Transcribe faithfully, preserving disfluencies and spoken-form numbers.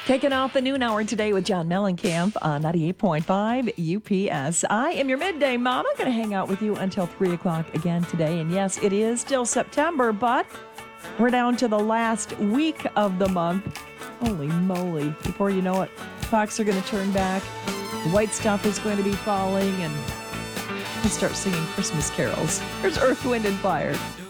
Kicking off the noon hour today with John Mellencamp on ninety-eight point five U P S. I am your midday mama. Going to hang out with you until three o'clock again today. And yes, it is still September, but we're down to the last week of the month. Holy moly. Before you know it, clocks are going to turn back. The white stuff is going to be falling, and we'll start singing Christmas carols. Here's Earth, Wind, and Fire.